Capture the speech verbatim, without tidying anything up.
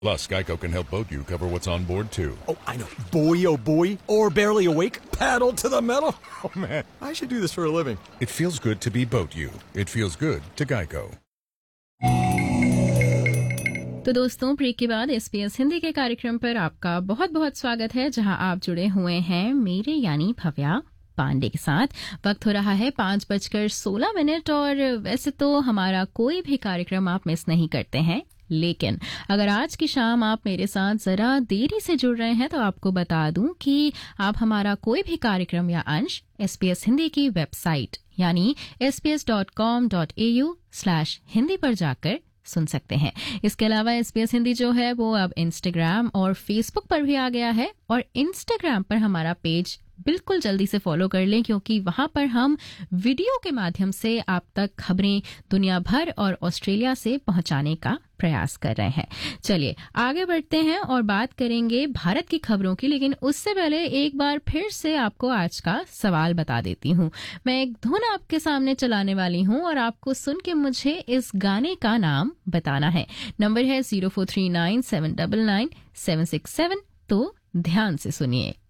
Plus, Geico can help boat you cover what's on board, too. Oh, I know. Boy, oh boy. Or barely awake. Paddle to the metal. Oh, man. I should do this for a living. It feels good to be boat you. It feels good to Geico. तो दोस्तों, break के बाद SPS Hindi के कार्यक्रम पर आपका बहुत बहुत स्वागत है, जहां आप जुड़े हुए हैं मेरे यानी भव्या पांडे के साथ। वक्त हो रहा है पांच बजकर सोलह मिनट और वैसे तो हमारा कोई भी कार्यक्रम आप मिस नहीं करते हैं, लेकिन अगर आज की शाम आप मेरे साथ जरा देरी से जुड़ रहे हैं तो आपको बता दूं कि आप हमारा कोई भी कार्यक्रम या अंश एसपीएस हिंदी की वेबसाइट यानी S P S dot com dot A you slash Hindi पर जाकर सुन सकते हैं। इसके अलावा एसपीएस हिंदी जो है वो अब इंस्टाग्राम और फेसबुक पर भी आ गया है, और इंस्टाग्राम पर हमारा पेज बिल्कुल जल्दी से फॉलो कर लें, क्योंकि वहां पर हम वीडियो के माध्यम से आप तक खबरें दुनिया भर और ऑस्ट्रेलिया से पहुंचाने का प्रयास कर रहे हैं। चलिए आगे बढ़ते हैं और बात करेंगे भारत की खबरों की, लेकिन उससे पहले एक बार फिर से आपको आज का सवाल बता देती हूँ। मैं एक धुन आपके सामने चलाने वाली हूँ और आपको सुन के मुझे इस गाने का नाम बताना है। नंबर है zero four three nine seven double nine seven six seven, तो ध्यान से सुनिए।